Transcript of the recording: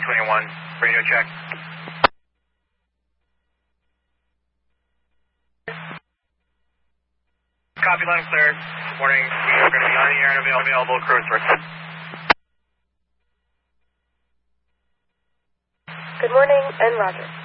1821, radio check. Copy, line clear. Good morning. We are going to be on the air and available crew source. Good morning, and Roger.